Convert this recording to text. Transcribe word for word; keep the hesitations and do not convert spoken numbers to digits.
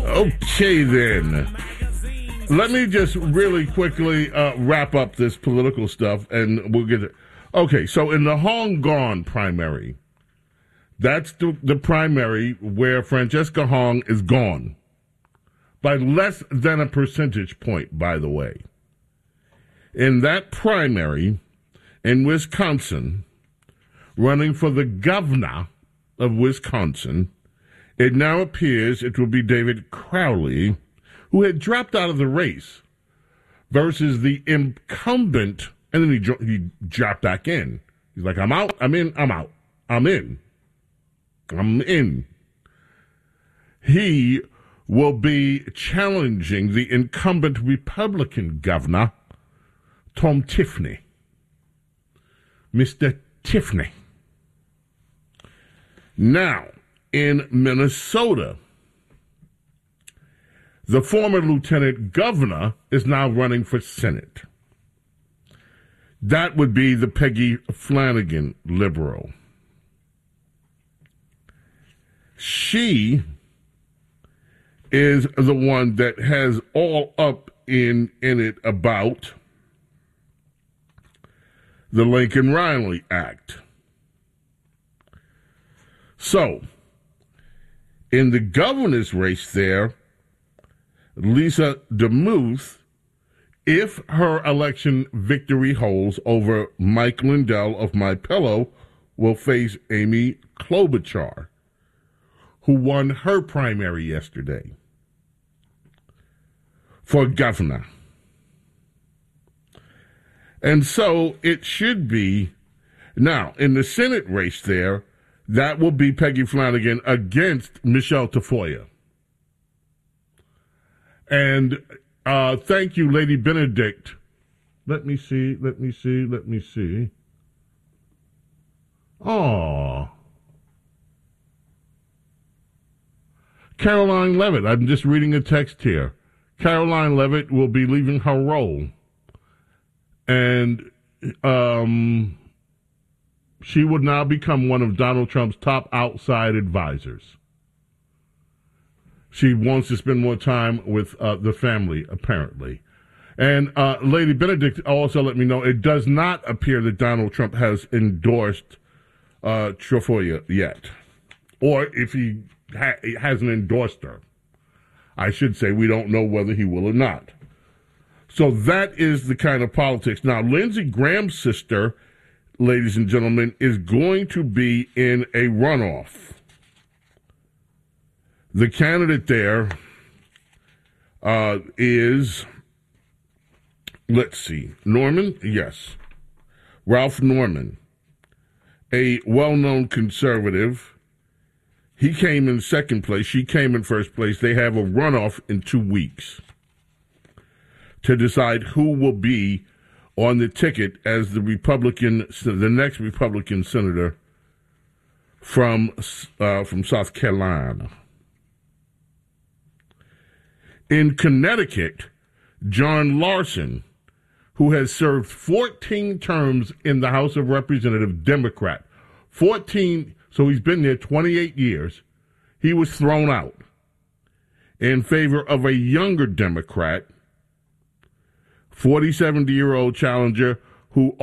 Okay, then. Let me just really quickly uh, wrap up this political stuff, and we'll get it. Okay, so in the Hong Kong primary, that's the, the primary where Francesca Hong is gone. By less than a percentage point, by the way. In that primary, in Wisconsin, running for the governor of Wisconsin, it now appears it will be David Crowley, who had dropped out of the race, versus the incumbent, and then he, he dropped back in. He's like, I'm out, I'm in, I'm out, I'm in, I'm in. He will be challenging the incumbent Republican governor, Tom Tiffany. Mister Tiffany. Now, in Minnesota, the former lieutenant governor is now running for Senate. That would be the Peggy Flanagan liberal. She is the one that has all up in, in it about the Lincoln Riley Act. So, in the governor's race there, Lisa DeMuth, if her election victory holds over Mike Lindell of My Pillow, will face Amy Klobuchar, who won her primary yesterday for governor. And so it should be, now, in the Senate race there, that will be Peggy Flanagan against Michelle Tafoya. And uh, thank you, Lady Benedict. Let me see, let me see, let me see. Oh. Caroline Levitt, I'm just reading a text here. Caroline Levitt will be leaving her role. And um, she would now become one of Donald Trump's top outside advisors. She wants to spend more time with uh, the family, apparently. And uh, Lady Benedict also let me know it does not appear that Donald Trump has endorsed uh, Tafoya yet. Or if he ha- hasn't endorsed her. I should say we don't know whether he will or not. So that is the kind of politics. Now, Lindsey Graham's sister, ladies and gentlemen, is going to be in a runoff. The candidate there uh, is, let's see, Norman? Yes. Ralph Norman, a well-known conservative. He came in second place. She came in first place. They have a runoff in two weeks to decide who will be on the ticket as the Republican, the next Republican senator from uh, from South Carolina. In Connecticut, John Larson, who has served fourteen terms in the House of Representatives, Democrat, fourteen, so he's been there twenty-eight years, he was thrown out in favor of a younger Democrat, forty-seven-year-old challenger who